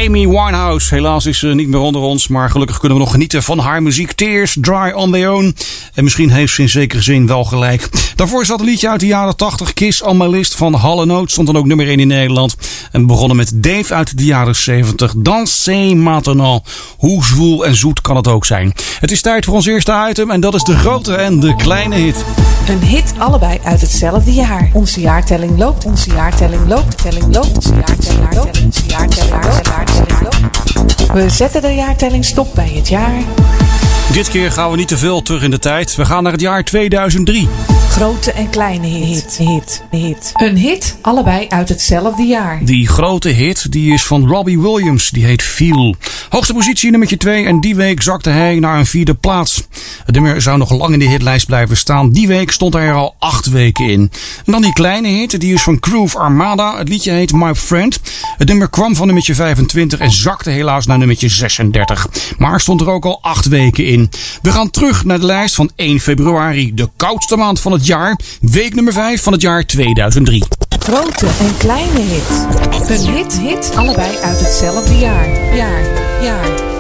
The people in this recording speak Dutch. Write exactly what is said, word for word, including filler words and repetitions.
Amy Winehouse. Helaas is ze niet meer onder ons, maar gelukkig kunnen we nog genieten van haar muziek. Tears Dry on Their Own. En misschien heeft ze in zekere zin wel gelijk. Daarvoor zat een liedje uit de jaren tachtig. Kiss on My List van Hall and Oates. Stond dan ook nummer één in Nederland. En we begonnen met Dave uit de jaren zeventig. Dansez maintenant. Hoe zwoel en zoet kan het ook zijn. Het is tijd voor ons eerste item. En dat is de grote en de kleine hit. Een hit allebei uit hetzelfde jaar. Onze jaartelling loopt, onze jaartelling loopt, telling loopt, onze jaartelling loopt, onze jaartelling loopt, jaartelling loopt. We zetten de jaartelling stop bij het jaar. Dit keer gaan we niet te veel terug in de tijd. We gaan naar het jaar tweeduizend drie. Grote en kleine hit, hit, hit. Een hit, allebei uit hetzelfde jaar. Die grote hit die is van Robbie Williams. Die heet Feel. Hoogste positie nummertje twee. En die week zakte hij naar een vierde plaats. Het nummer zou nog lang in de hitlijst blijven staan. Die week stond hij er al acht weken in. En dan die kleine hit. Die is van Groove Armada. Het liedje heet My Friend. Het nummer kwam van nummertje vijfentwintig. En zakte helaas naar nummertje zesendertig. Maar stond er ook al acht weken in. We gaan terug naar de lijst van één februari. De koudste maand van het jaar. Week nummer vijf van het jaar tweeduizend drie. Grote en kleine hit. Een hit, hit, allebei uit hetzelfde jaar. Jaar, jaar.